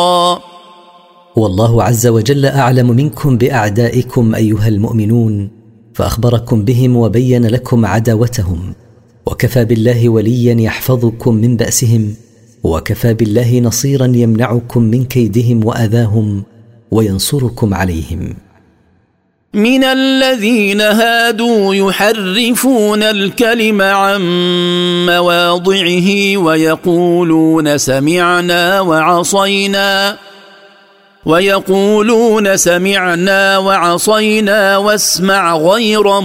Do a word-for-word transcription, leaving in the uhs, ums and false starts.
والله عز وجل أعلم منكم بأعدائكم أيها المؤمنون، فأخبركم بهم وبين لكم عداوتهم، وكفى بالله وليا يحفظكم من بأسهم، وكفى بالله نصيرا يمنعكم من كيدهم وأذاهم وينصركم عليهم. من الذين هادوا يحرفون الكلم عن مواضعه ويقولون سمعنا وعصينا ويقولون سمعنا وعصينا واسمع غير